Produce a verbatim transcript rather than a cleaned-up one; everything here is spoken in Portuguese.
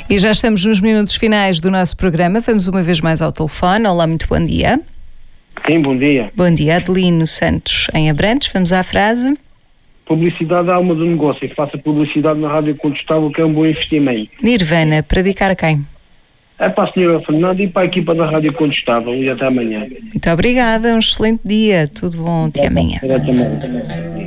E já estamos nos minutos finais do nosso programa. Vamos uma vez mais ao telefone. Olá, muito bom dia. Sim, bom dia. Bom dia, Adelino Santos, em Abrantes. Vamos à frase. Publicidade é alma do negócio e faça publicidade na Rádio Contestável, que é um bom investimento. Nirvana, para dedicar a quem? É para a senhora Fernanda e para a equipa da Rádio Contestável. E até amanhã. Muito obrigada, um excelente dia. Tudo bom, até amanhã. Até amanhã.